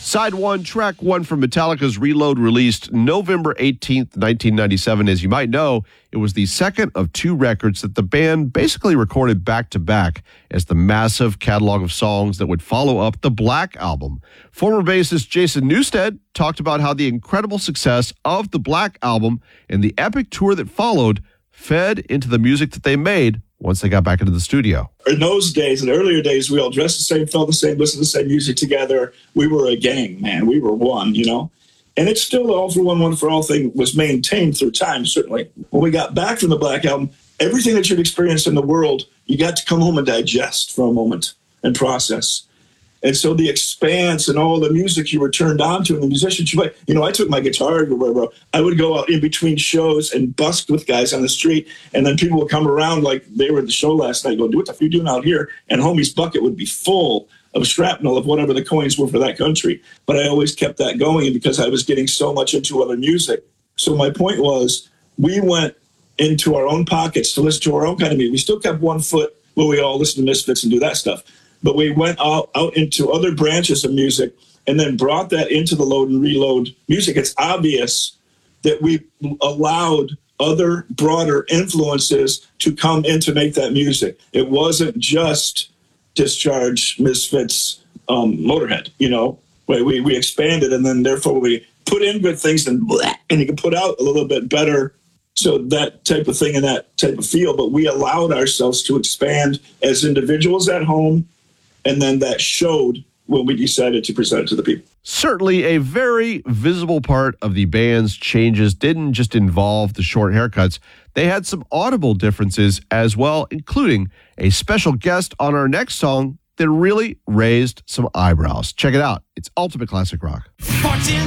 Side 1, track 1 from Metallica's Reload, released November 18th, 1997. As you might know, it was the second of two records that the band basically recorded back-to-back as the massive catalog of songs that would follow up the Black Album. Former bassist Jason Newsted talked about how the incredible success of the Black Album and the epic tour that followed fed into the music that they made once they got back into the studio. In those days, in the earlier days, we all dressed the same, felt the same, listened to the same music together. We were a gang, man. We were one, you know? And it's still the all for one, one for all thing was maintained through time, certainly. When we got back from the Black Album, everything that you'd experienced in the world, you got to come home and digest for a moment and process. And so the expanse and all the music you were turned on to and the musicians you play, you know, I took my guitar everywhere, bro. I would go out in between shows and busk with guys on the street. And then people would come around like they were at the show last night, go, what the f are you doing out here? And homie's bucket would be full of shrapnel of whatever the coins were for that country. But I always kept that going because I was getting so much into other music. So my point was, we went into our own pockets to listen to our own kind of music. We still kept one foot where we all listen to Misfits and do that stuff. But we went out into other branches of music and then brought that into the Load and Reload music. It's obvious that we allowed other broader influences to come in to make that music. It wasn't just Discharge, Misfits, Motorhead, you know. We expanded, and then therefore we put in good things and you can put out a little bit better. So that type of thing and that type of feel. But we allowed ourselves to expand as individuals at home. And then that showed when we decided to present it to the people. Certainly a very visible part of the band's changes didn't just involve the short haircuts. They had some audible differences as well, including a special guest on our next song that really raised some eyebrows. Check it out. It's Ultimate Classic Rock. Fortune